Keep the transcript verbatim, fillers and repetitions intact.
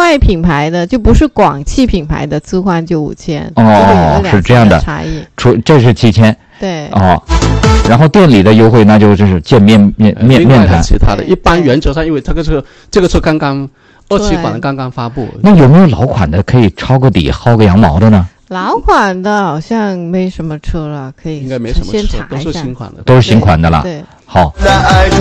外品牌的，就不是广汽品牌的置换就五千。 哦，是这样的差异。 除这是七千。 对。 哦，然后店里的优惠那就就是见面面面面谈。 其他的，一般原则上，因为这个车这个车刚刚二期款的刚刚发布。 那有没有老款的可以抄个底薅个羊毛的呢？ 老款的好像没什么车了，可以应该没什么车， 先查一下， 都是新款的， 都是新款的了。 对， 好。